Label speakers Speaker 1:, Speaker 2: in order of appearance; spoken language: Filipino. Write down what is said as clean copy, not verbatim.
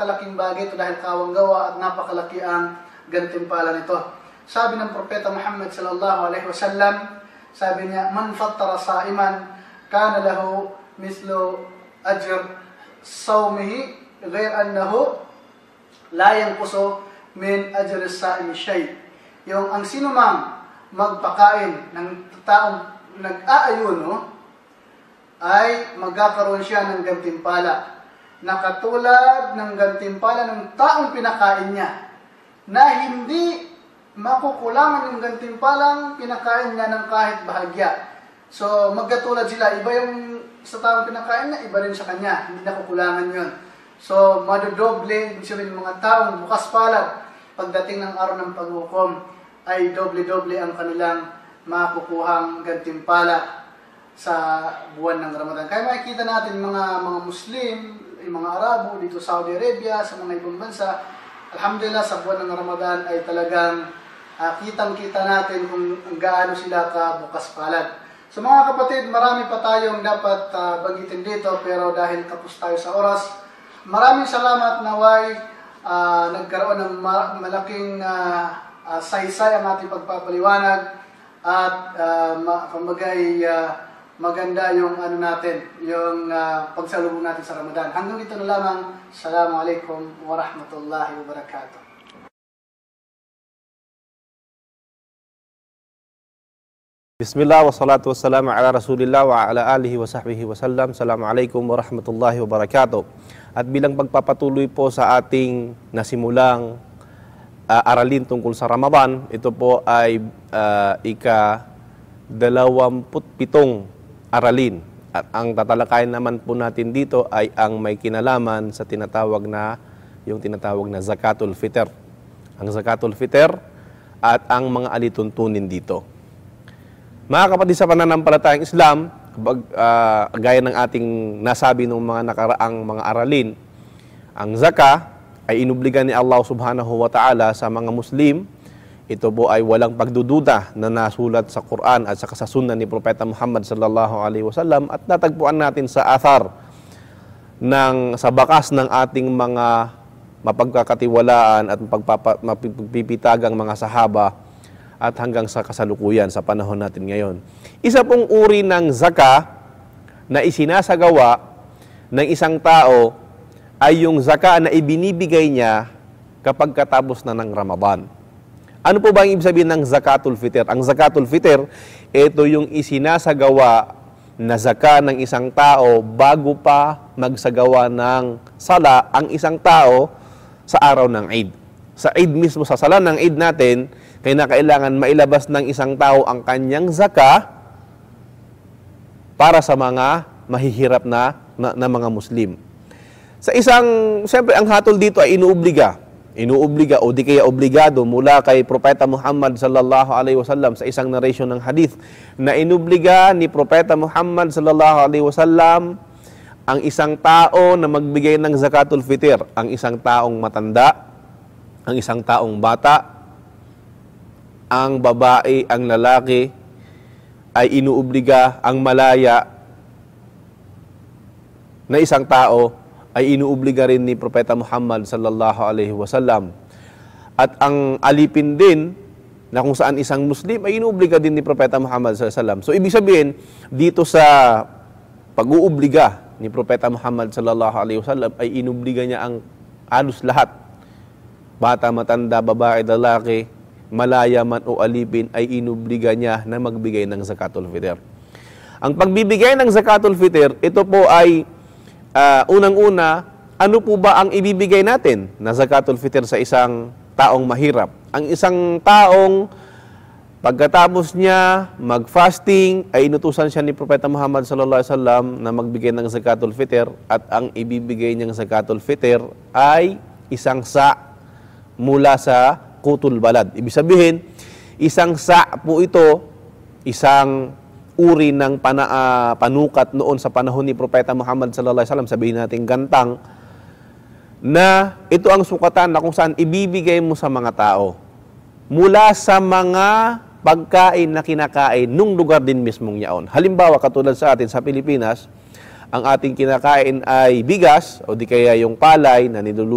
Speaker 1: napakalaking bagay ito dahil kawang gawa at napakalaki ang gantimpala nito. Sabi ng Propeta Muhammad sallallahu alaihi wasallam, sabi niya, man fattara sa'iman kana lahu mislu ajr sawmihi ghair annahu la yanqusu min ajr as-sa'imi shay. Yung ang sino mang magpakain ng taong nag-aayuno ay magkakaroon siya ng gantimpala na katulad ng gantimpala ng taong pinakain niya, na hindi makukulangan yung gantimpalang pinakain niya ng kahit bahagya. So magkatulad sila, iba yung sa taong pinakain niya, iba rin sa kanya, hindi nakukulangan yun. So madodoble, ibig sabihin mga taong bukas palad pagdating ng araw ng paghukom ay doble-doble ang kanilang makukuhang gantimpala sa buwan ng Ramadan. Kaya makikita natin mga Muslim, yung mga Arabo dito sa Saudi Arabia, sa mga ibang bansa, alhamdulillah sa buwan ng Ramadan ay talagang kitang-kita natin kung gaano sila kabukas palad. So mga kapatid, marami pa tayong dapat banggitin dito, pero dahil kapos tayo sa oras, maraming salamat naway nagkaroon ng malaking saysay ang ating pagpapaliwanag at maganda yung yung pagsalubong natin sa Ramadan. Hanggang dito na lamang. Assalamualaikum warahmatullahi wabarakatuh.
Speaker 2: Bismillah wa salatu wassalamu ala rasulillah wa ala alihi wa sahbihi wa sallam. Assalamualaikum warahmatullahi wabarakatuh. At bilang pagpapatuloy po sa ating nasimulang aralin tungkol sa Ramadan, ito po ay ika-27 aralin. At ang tatalakayin naman po natin dito ay ang may kinalaman sa tinatawag na Zakatul Fitr. Ang Zakatul Fitr at ang mga alituntunin dito. Mga kapatid sa pananampalatayang Islam, gaya ng ating nasabi ng mga nakaraang mga aralin, ang zaka ay inubligan ni Allah subhanahu wa ta'ala sa mga Muslim. Ito po ay walang pagdududa na nasulat sa Quran at sa sunnah ni Propeta Muhammad sallallahu alaihi wasallam, at natagpuan natin sa athar sa bakas ng ating mga mapagkakatiwalaan at mapagpipitagang mga sahaba at hanggang sa kasalukuyan sa panahon natin ngayon. Isa pong uri ng zaka na isinasagawa ng isang tao ay yung zaka na ibinibigay niya kapag katapos na ng Ramadan. Ano po ba ang ibig sabihin ng Zakatul Fitr? Ang Zakatul Fitr, ito yung isinasagawa na zaka ng isang tao bago pa magsagawa ng sala ang isang tao sa araw ng Eid. Sa Eid mismo, sa sala ng Eid natin, kailangan mailabas ng isang tao ang kanyang zaka para sa mga mahihirap na mga Muslim. Siyempre, ang hatol dito ay inuobliga o di kaya obligado mula kay Propeta Muhammad sallallahu alaihi wasallam sa isang narration ng hadith na inubliga ni Propeta Muhammad sallallahu alaihi wasallam ang isang tao na magbigay ng Zakatul Fitr, ang isang taong matanda, ang isang taong bata, ang babae, ang lalaki, ay inuobliga, ang malaya na isang tao ay inuobliga rin ni Propeta Muhammad sallallahu alaihi wasallam. At ang alipin din na kung saan isang Muslim ay inuobliga din ni Propeta Muhammad sallallahu alaihi wasallam. So ibig sabihin dito sa pag-uubliga ni Propeta Muhammad sallallahu alaihi wasallam ay inuobliga niya ang halos lahat. Bata, matanda, babae, lalaki, malaya man o alipin ay inuobliga niya na magbigay ng Zakatul Fitr. Ang pagbibigay ng Zakatul Fitr, ito po ay unang-una, ano po ba ang ibibigay natin na Zakatul Fitr sa isang taong mahirap? Ang isang taong pagkatapos niya mag-fasting, ay inutusan siya ni Propeta Muhammad sallallahu alaihi wasallam na magbigay ng Zakatul Fitr, at ang ibibigay niyang Zakatul Fitr ay isang sa mula sa Qutul Balad. Ibig sabihin, isang sa po ito, isang uri ng panukat noon sa panahon ni Propeta Muhammad sallallahu alaihi wasallam, sabihin natin gantang, na ito ang sukatan na kung saan ibibigay mo sa mga tao mula sa mga pagkain na kinakain nung lugar din mismong yaon. Halimbawa, katulad sa atin sa Pilipinas, ang ating kinakain ay bigas o di kaya yung palay na niluluto